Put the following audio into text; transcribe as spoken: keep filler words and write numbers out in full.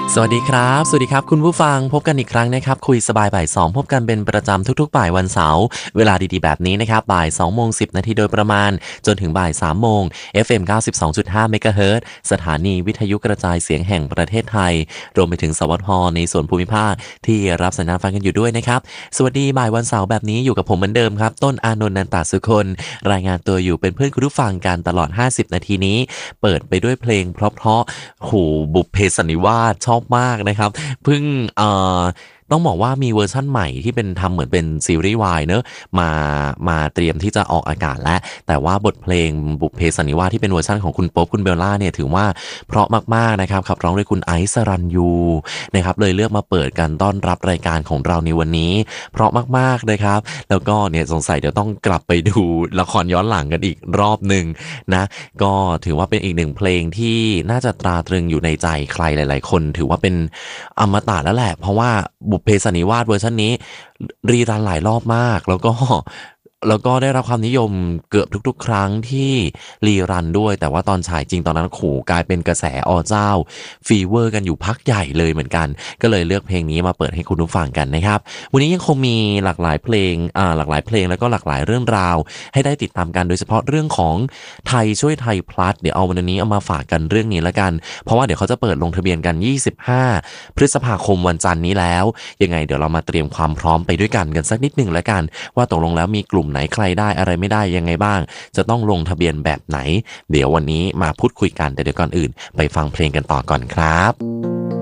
สวัสดีครับสวัสดีครับคุณผู้ฟังพบกันอีกครั้งนะครับคุยสบายบ่ายสองพบกันเป็นประจำทุกๆบ่ายวันเสาร์เวลาดีๆแบบนี้นะครับบ่ายสองโมงสิบนาทีโดยประมาณจนถึงบ่ายสามโมง เอฟ เอ็ม เก้าสิบสองจุดห้าเมกะเฮิรตซ์สถานีวิทยุกระจายเสียงแห่งประเทศไทยรวมไปถึงสวทในส่วนภูมิภาคที่รับสัญญาณฟังกันอยู่ด้วยนะครับสวัสดีบ่ายวันเสาร์แบบนี้อยู่กับผมเหมือนเดิมครับต้นอานนท์นันตสุคนรายงานตัวอยู่เป็นเพื่อนคุณผู้ฟังกันตลอดห้าสิบนาทีนี้เปิดไปด้วยเพลงเพราะๆโหบุพเพสันนิวาสชอบมากนะครับ เพิ่งเอ่อต้องบอกว่ามีเวอร์ชั่นใหม่ที่เป็นทำเหมือนเป็นซีรีส์วายเนอะมามาเตรียมที่จะออกอากาศแล้วแต่ว่าบทเพลงบุพเพสันนิวาสที่เป็นเวอร์ชั่นของคุณโป๊ปคุณเบลล่าเนี่ยถือว่าเพราะมากๆนะครับขับร้องโดยคุณไอซ์สรัญยูนะครับเลยเลือกมาเปิดกันต้อนรับรายการของเราในวันนี้เพราะมากๆนะครับแล้วก็เนี่ยสงสัยเดี๋ยวต้องกลับไปดูละครย้อนหลังกันอีกรอบหนึ่งนะก็ถือว่าเป็นอีกหนึ่งเพลงที่น่าจะตราตรึงอยู่ในใจใครหลายๆคนถือว่าเป็นอมตะแล้วแหละเพราะว่าบุพเพสันนิวาสเวอร์ชันนี้รีรันหลายรอบมากแล้วก็แล้วก็ได้รับความนิยมเกือบทุกๆครั้งที่รีรันด้วยแต่ว่าตอนฉายจริงตอนนั้นขู่กลายเป็นกระแสอเจ้าฟีเวอร์กันอยู่พักใหญ่เลยเหมือนกันก็เลยเลือกเพลงนี้มาเปิดให้คุณผู้ฟังกันนะครับวันนี้ยังคงมีหลากหลายเพลงอ่าหลากหลายเพลงแล้วก็หลากหลายเรื่องราวให้ได้ติดตามกันโดยเฉพาะเรื่องของไทยช่วยไทยพลัสเดี๋ยวเอาวันนี้เอามาฝากกันเรื่องนี้ละกันเพราะว่าเดี๋ยวเขาจะเปิดลงทะเบียนกันยี่สิบห้าพฤษภาคมวันจันทร์นี้แล้วยังไงเดี๋ยวเรามาเตรียมความพร้อมไปด้วยกันกันสักนิดหนึ่งละกันว่าตกลงแล้วมีกลุ่มไหนใครได้อะไรไม่ได้ยังไงบ้างจะต้องลงทะเบียนแบบไหนเดี๋ยววันนี้มาพูดคุยกันแต่เดี๋ยวก่อนอื่นไปฟังเพลงกันต่อก่อนครับ